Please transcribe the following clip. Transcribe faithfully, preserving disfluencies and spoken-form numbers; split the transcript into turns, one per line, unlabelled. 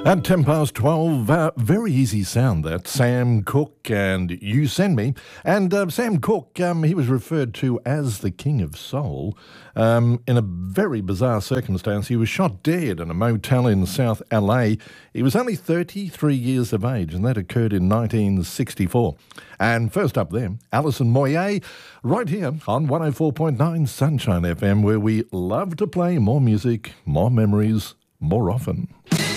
At ten past twelve, uh, very easy sound that, Sam Cooke and You Send Me. And uh, Sam Cooke, um, he was referred to as the King of Soul. Um, in a very bizarre circumstance, he was shot dead in a motel in South L A. He was only thirty-three years of age, and that occurred in nineteen sixty-four. And first up there, Alison Moyet, right here on one oh four point nine Sunshine F M, where we love to play more music, more memories, more often.